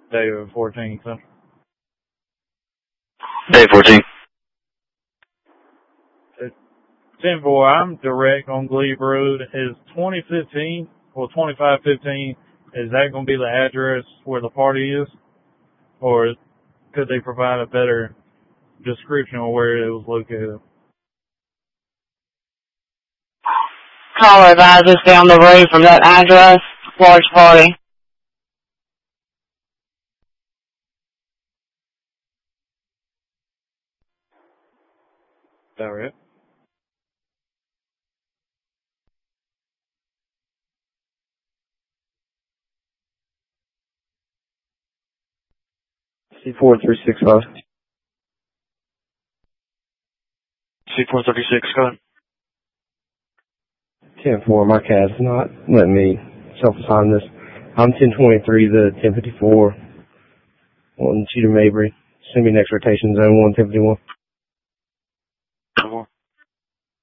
David 14, so. Day 14. 10-4, I'm direct on Glebe Road. Is 2515, is that going to be the address where the party is? Or could they provide a better description of where it was located? Caller advises down the road from that address, large party. Is that right? C4365. C436, go ahead. 10-4, my CAD's not letting me self-assign this. I'm 1023, the 1054 on Cheatham Mabry. Send me next rotation zone 1 1051.